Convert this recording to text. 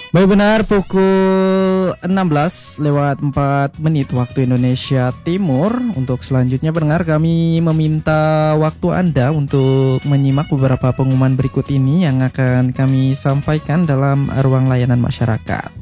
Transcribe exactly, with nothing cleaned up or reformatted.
Baik, benar pukul enam belas lewat empat menit waktu Indonesia Timur. Untuk selanjutnya pendengar, kami meminta waktu Anda untuk menyimak beberapa pengumuman berikut ini yang akan kami sampaikan dalam ruang layanan masyarakat.